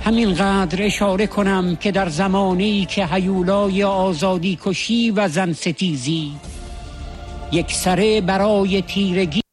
همینقدر اشاره کنم که در زمانه‌ای که هیولای آزادی کشی و زن ستیزی یک سره برای تیرگی